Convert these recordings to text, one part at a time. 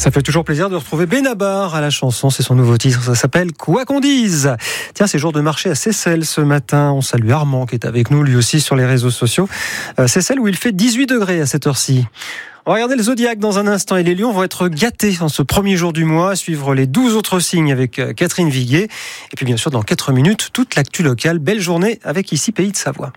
Ça fait toujours plaisir de retrouver Benabar à la chanson, c'est son nouveau titre, ça s'appelle Quoi qu'on dise. Tiens, c'est jour de marché à Seyssel ce matin, on salue Armand qui est avec nous lui aussi sur les réseaux sociaux. Seyssel où il fait 18 degrés à cette heure-ci. On va regarder le zodiaque dans un instant et les lions vont être gâtés en ce premier jour du mois, suivre les 12 autres signes avec Catherine Viguier. Et puis bien sûr dans 4 minutes, toute l'actu locale. Belle journée avec ici Pays de Savoie.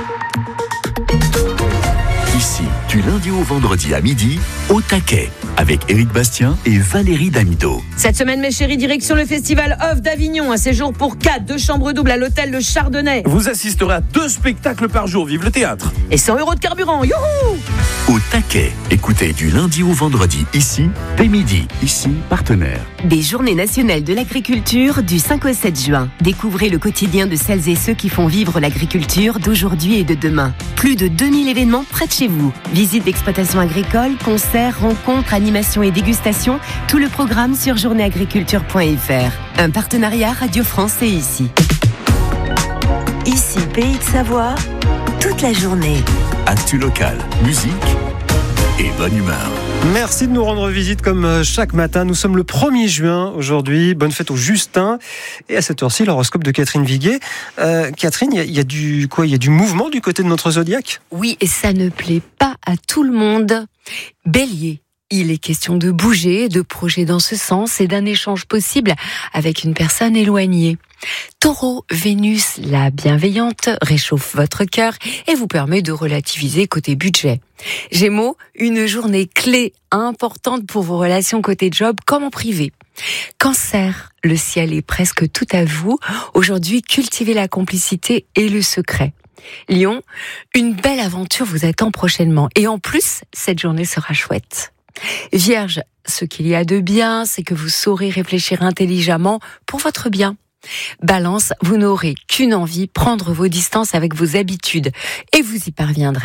Ici, du lundi au vendredi à midi, au taquet, avec Éric Bastien et Valérie Damido. Cette semaine, mes chéris, direction le festival Off d'Avignon. Un séjour pour 4, 2 chambres doubles à l'hôtel Le Chardonnay. Vous assisterez à 2 spectacles par jour. Vive le théâtre. Et 100 € de carburant. Youhou! Au taquet, écoutez du lundi au vendredi, ici, dès midi. Ici, partenaire. Des Journées nationales de l'agriculture du 5 au 7 juin. Découvrez le quotidien de celles et ceux qui font vivre l'agriculture d'aujourd'hui et de demain. Plus de 2000 événements près de chez vous. Visites d'exploitation agricole, concerts, rencontres, animations et dégustations. Tout le programme sur journéeagriculture.fr. Un partenariat Radio France et ici. Ici, Pays de Savoie, toute la journée. Actu local, musique et bonne humeur. Merci de nous rendre visite comme chaque matin. Nous sommes le 1er juin aujourd'hui. Bonne fête au Justin. Et à cette heure-ci, l'horoscope de Catherine Viguier. Catherine, il y a du mouvement du côté de notre zodiaque ? Oui, et ça ne plaît pas à tout le monde. Bélier. Il est question de bouger, de projets dans ce sens et d'un échange possible avec une personne éloignée. Taureau, Vénus, la bienveillante, réchauffe votre cœur et vous permet de relativiser côté budget. Gémeaux, une journée clé importante pour vos relations côté job comme en privé. Cancer, le ciel est presque tout à vous. Aujourd'hui, cultivez la complicité et le secret. Lion, une belle aventure vous attend prochainement et en plus, cette journée sera chouette. Vierge, ce qu'il y a de bien, c'est que vous saurez réfléchir intelligemment pour votre bien. Balance, vous n'aurez qu'une envie, prendre vos distances avec vos habitudes et vous y parviendrez.